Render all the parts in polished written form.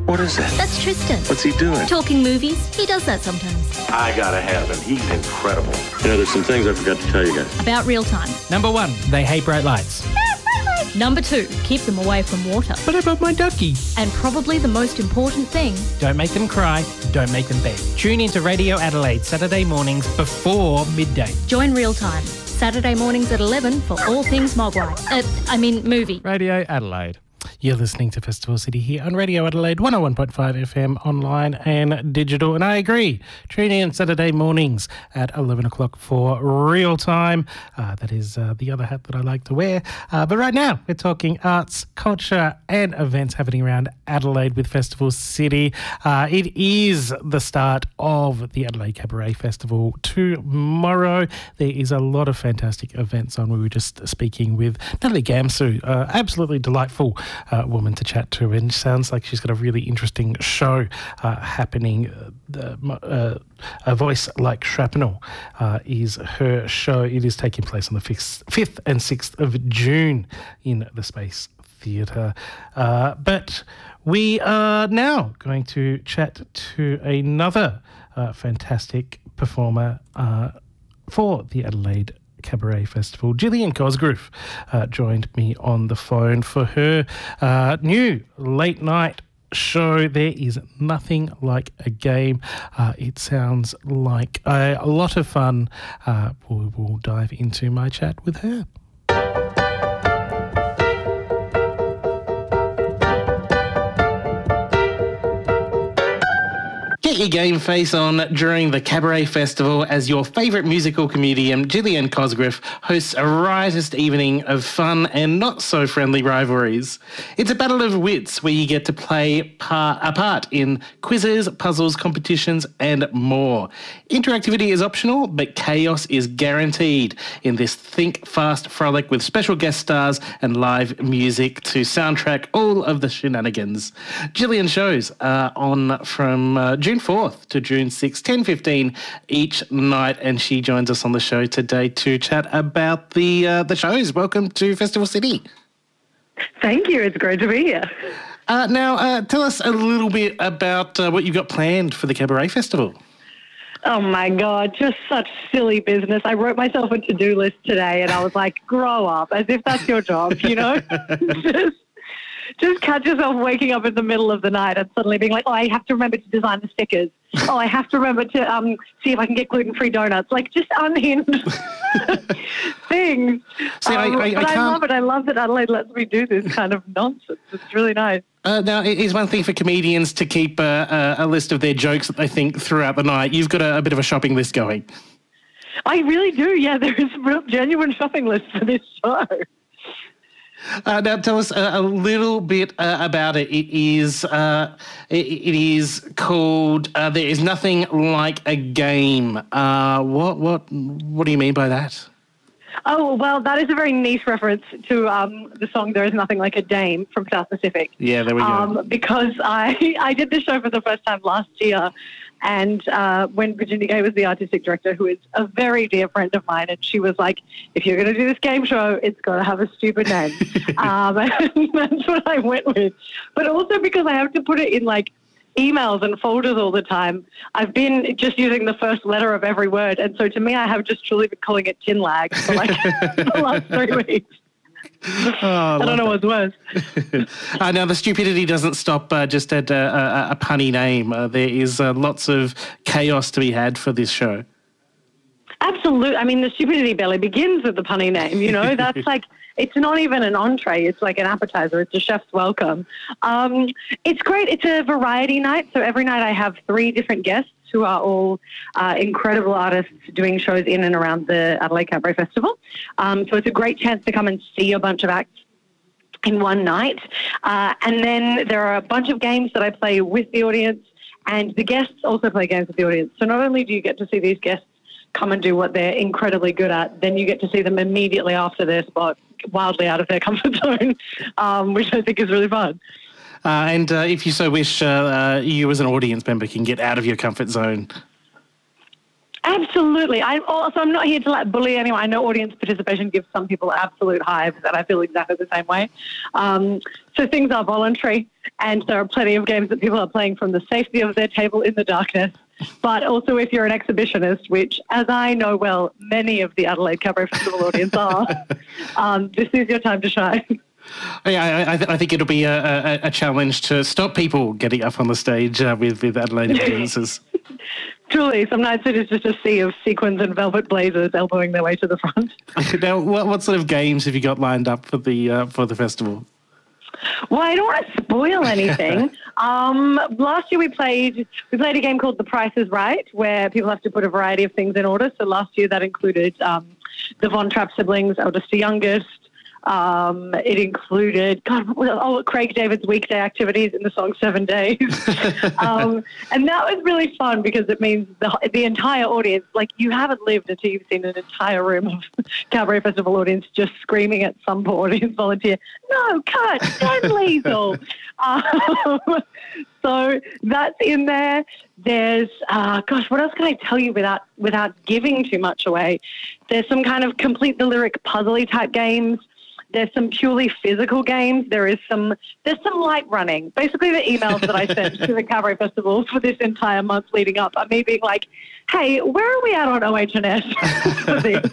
What is that? That's Tristan. What's he doing? Talking movies. He does that sometimes. I gotta have him. He's incredible. You know, there's some things I forgot to tell you guys. About real time. Number 1, they hate bright lights. Number 2, keep them away from water. But about my ducky? And probably the most important thing, Don't make them cry, don't make them beg. Tune into Radio Adelaide Saturday mornings before midday. join Real Time. Saturday mornings at 11 for all things Mogwai. Movie. Radio Adelaide. You're listening to Festival City here on Radio Adelaide 101.5 FM online and digital. And I agree. Tune in Saturday mornings at 11 o'clock for Real Time. That is the other hat that I like to wear. But right now we're talking arts, culture and events happening around Adelaide with Festival City. It is the start of the Adelaide Cabaret Festival tomorrow. There is a lot of fantastic events on. We were just speaking with Natalie Gamsu, absolutely delightful woman to chat to, and sounds like she's got a really interesting show happening. A Voice Like Shrapnel is her show. It is taking place on the 5th and 6th of June in the Space Theatre. But we are now going to chat to another fantastic performer for the Adelaide Cabaret Festival. Gillian Cosgrove joined me on the phone for her new late night show. There is nothing like a game. It sounds like a lot of fun. We will dive into my chat with her. Get your game face on during the Cabaret Festival as your favourite musical comedian, Gillian Cosgrove, hosts a riotous evening of fun and not-so-friendly rivalries. It's a battle of wits where you get to play a part in quizzes, puzzles, competitions and more. Interactivity is optional, but chaos is guaranteed in this Think Fast frolic with special guest stars and live music to soundtrack all of the shenanigans. Gillian shows are on from June 4th to June 6th, 10:15 each night, and she joins us on the show today to chat about the shows. Welcome to Festival City. Thank you. It's great to be here. Now, tell us a little bit about what you've got planned for the Cabaret Festival. Oh, my God, just such silly business. I wrote myself a to-do list today, and I was like, grow up, as if that's your job, you know? Just catch yourself waking up in the middle of the night and suddenly being like, oh, I have to remember to design the stickers. Oh, I have to remember to see if I can get gluten-free donuts. Like, just unhinged things. See, I love it. I love that Adelaide lets me do this kind of nonsense. It's really nice. Now, it is one thing for comedians to keep a list of their jokes that they think throughout the night. You've got a bit of a shopping list going. I really do, yeah. There is a real genuine shopping list for this show. Now, tell us a little bit about it. It is called "There Is Nothing Like a Game." What do you mean by that? Oh, well, that is a very niche reference to the song "There Is Nothing Like a Dame" from South Pacific. Yeah, there we go. Because I did this show for the first time last year, and when Virginia Gay was the artistic director, who is a very dear friend of mine, and she was like, if you're going to do this game show, it's got to have a stupid name. And that's what I went with. But also because I have to put it in, like, emails and folders all the time, I've been just using the first letter of every word. And so to me, I have just truly been calling it tin lag for, like, the last 3 weeks. Oh, I don't know what's worse. Now, the stupidity doesn't stop just at a punny name. There is lots of chaos to be had for this show. Absolutely. I mean, the stupidity barely begins with the punny name, you know. That's like, it's not even an entree. It's like an appetizer. It's a chef's welcome. It's great. It's a variety night. So every night I have 3 different guests who are all incredible artists doing shows in and around the Adelaide Cabaret Festival. So it's a great chance to come and see a bunch of acts in one night. And then there are a bunch of games that I play with the audience, and the guests also play games with the audience. So not only do you get to see these guests come and do what they're incredibly good at, then you get to see them immediately after their spot, wildly out of their comfort zone, which I think is really fun. And if you so wish, you as an audience member can get out of your comfort zone. Absolutely. I'm not here to bully anyone. I know audience participation gives some people absolute hives, and I feel exactly the same way. So things are voluntary, and there are plenty of games that people are playing from the safety of their table in the darkness. But also, if you're an exhibitionist, which, as I know well, many of the Adelaide Cabaret Festival audience are, this is your time to shine. Yeah, I think it'll be a challenge to stop people getting up on the stage with Adelaide audiences. Truly, some nights it is just a sea of sequins and velvet blazers elbowing their way to the front. Now, what sort of games have you got lined up for the festival? Well, I don't want to spoil anything. Last year we played a game called The Price is Right, where people have to put a variety of things in order. So last year that included the Von Trapp siblings, eldest to youngest. It included, Craig David's weekday activities in the song 7 Days. And that was really fun because it means the entire audience, like you haven't lived until you've seen an entire room of Cabaret Festival audience just screaming at some poor audience volunteer, "No, cut, dead Liesl." So that's in there. There's, what else can I tell you without giving too much away? There's some kind of complete the lyric puzzly type games. There's some purely physical games. There's some light running. Basically, the emails that I sent to the Cabaret Festival for this entire month leading up are me being like, "Hey, where are we at on OH&S for this?"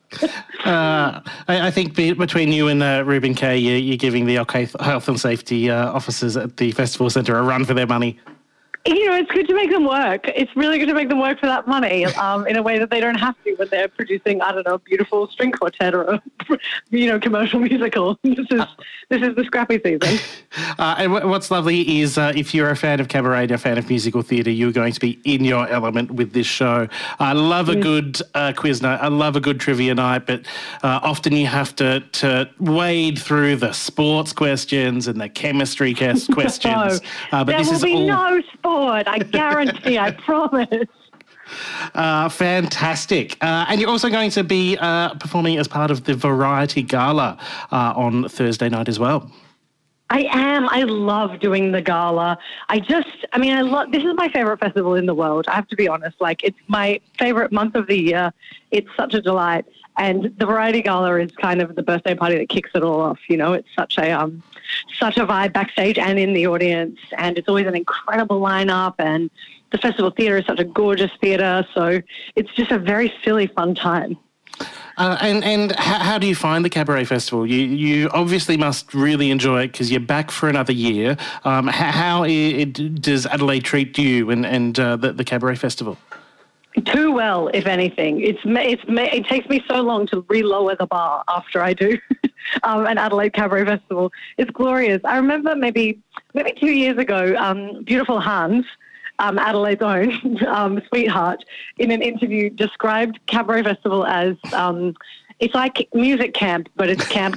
I think between you and Ruben Kay, you're giving the health and safety officers at the festival centre a run for their money. You know, it's good to make them work. It's really good to make them work for that money in a way that they don't have to when they're producing, I don't know, a beautiful string quartet or a, commercial musical. This is the scrappy season. And what's lovely is if you're a fan of cabaret, a fan of musical theatre, you're going to be in your element with this show. I love a good quiz night. I love a good trivia night, but often you have to wade through the sports questions and the chemistry questions. No, but there will be no sport. I guarantee, I promise. Fantastic. And you're also going to be performing as part of the Variety Gala on Thursday night as well. I am. I love doing the gala. This is my favorite festival in the world. I have to be honest. Like, it's my favorite month of the year. It's such a delight. And the Variety Gala is kind of the birthday party that kicks it all off. You know, it's such a vibe backstage and in the audience. And it's always an incredible lineup. And the Festival Theatre is such a gorgeous theatre. So it's just a very silly, fun time. And how do you find the Cabaret Festival? You obviously must really enjoy it because you're back for another year. How does Adelaide treat you and the Cabaret Festival? Too well, if anything. It takes me so long to re-lower the bar after I do an Adelaide Cabaret Festival. It's glorious. I remember maybe 2 years ago, beautiful Hans, Adelaide's own sweetheart, in an interview described Cabaret Festival as it's like music camp, but it's camp.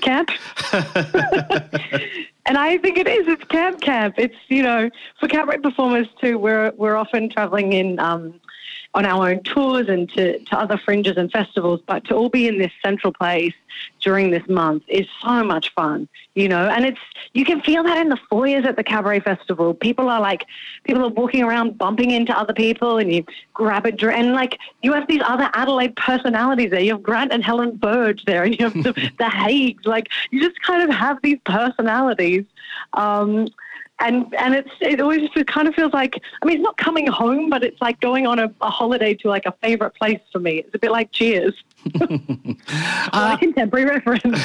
And I think it is. It's camp. It's, for cabaret performers too, we're often travelling in on our own tours and to other fringes and festivals, but to all be in this central place during this month is so much fun, and you can feel that in the foyers at the Cabaret Festival. People are walking around bumping into other people, and you grab a drink, and you have these other Adelaide personalities there. You have Grant and Helen Burge there, and you have the Haigs. You just kind of have these personalities. And it always just kind of feels like, it's not coming home, but it's like going on a holiday to a favorite place for me. It's a bit like Cheers. A contemporary reference.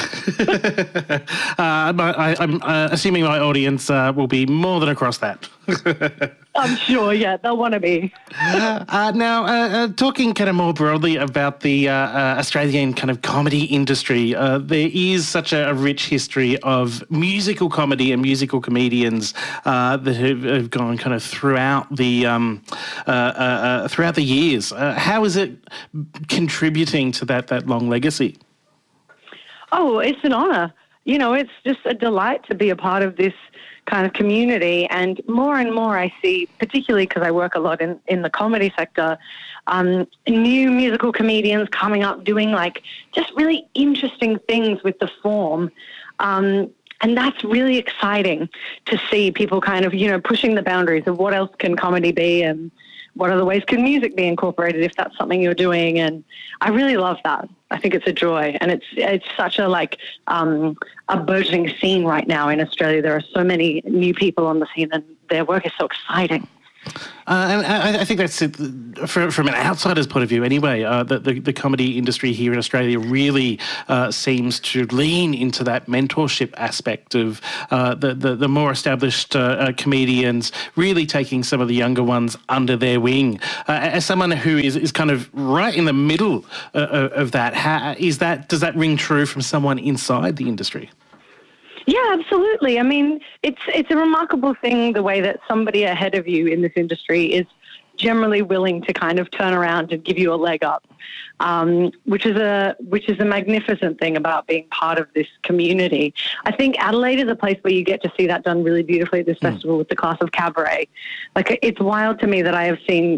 I'm assuming my audience will be more than across that. I'm sure, yeah, they'll want to be. Now, talking kind of more broadly about the Australian kind of comedy industry, there is such a rich history of musical comedy and musical comedians that have gone kind of throughout the years. How is it contributing to that long legacy? Oh, it's an honour. It's just a delight to be a part of this kind of community, and more I see, particularly because I work a lot in the comedy sector, new musical comedians coming up doing just really interesting things with the form, and that's really exciting to see people kind of pushing the boundaries of what else can comedy be and what other ways can music be incorporated if that's something you're doing? And I really love that. I think it's a joy, and it's such a a burgeoning scene right now in Australia. There are so many new people on the scene, and their work is so exciting. And I think that's it, from an outsider's point of view anyway, the comedy industry here in Australia really seems to lean into that mentorship aspect of the more established comedians really taking some of the younger ones under their wing. As someone who is kind of right in the middle of that, does that ring true from someone inside the industry? Yeah, absolutely. I mean, it's a remarkable thing the way that somebody ahead of you in this industry is generally willing to kind of turn around and give you a leg up, which is a magnificent thing about being part of this community. I think Adelaide is a place where you get to see that done really beautifully at this festival with the class of Cabaret. Like, it's wild to me that I have seen,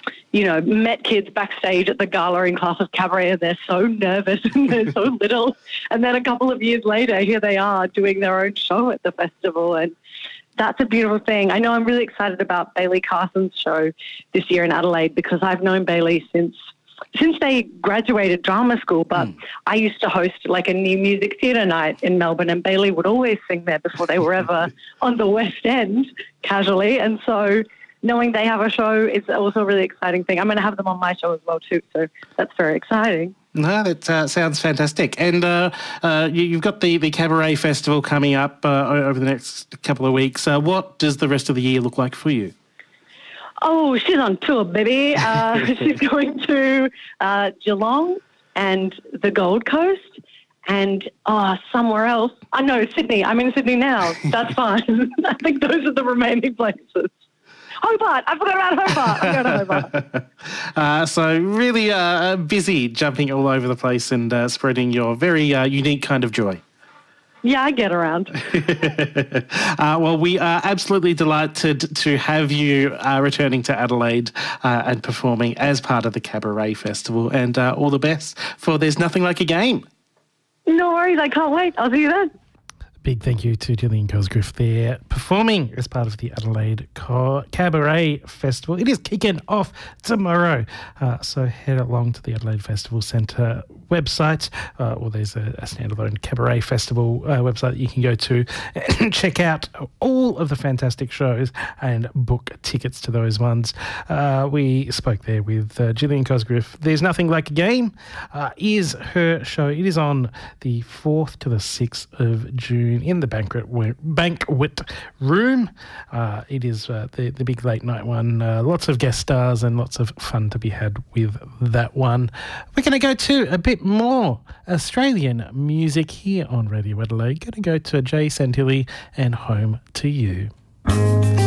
met kids backstage at the gala in class of Cabaret, and they're so nervous and they're so little. And then a couple of years later, here they are doing their own show at the festival. And that's a beautiful thing. I know I'm really excited about Bailey Carson's show this year in Adelaide, because I've known Bailey since they graduated drama school, but I used to host like a new music theatre night in Melbourne, and Bailey would always sing there before they were ever on the West End casually. And so knowing they have a show is also a really exciting thing. I'm going to have them on my show as well too, so that's very exciting. No, that sounds fantastic. And you've got the Cabaret Festival coming up over the next couple of weeks. What does the rest of the year look like for you? Oh, she's on tour, baby. She's going to Geelong and the Gold Coast and somewhere else. I know, Sydney. I'm in Sydney now. That's fine. I think those are the remaining places. Hobart. I forgot about Hobart. I'm going to Hobart. So really busy jumping all over the place and spreading your very unique kind of joy. Yeah, I get around. Well, we are absolutely delighted to have you returning to Adelaide and performing as part of the Cabaret Festival, and all the best for There's Nothing Like a Game. No worries. I can't wait. I'll see you then. Big thank you to Gillian Cosgriff there, performing as part of the Adelaide Cabaret Festival. It is kicking off tomorrow, so head along to the Adelaide Festival Centre website, or there's a standalone Cabaret Festival website that you can go to and check out all of the fantastic shows and book tickets to those ones. We spoke there with Gillian Cosgriff. There's Nothing Like a Game is her show. It is on the 4th to the 6th of June in the banquet room. It is the big late night one. Lots of guest stars and lots of fun to be had with that one. We're going to go to a bit more Australian music here on Radio Adelaide. Going to go to Jay Santilli and Home to You.